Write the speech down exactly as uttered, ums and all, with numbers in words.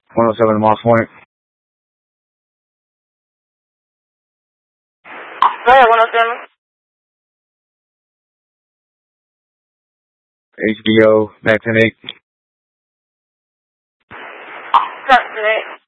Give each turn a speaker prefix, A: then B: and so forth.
A: one oh seven Moss Point.
B: Go ahead, one oh seven.
A: H B O, Back ten eight.
B: Back ten eight.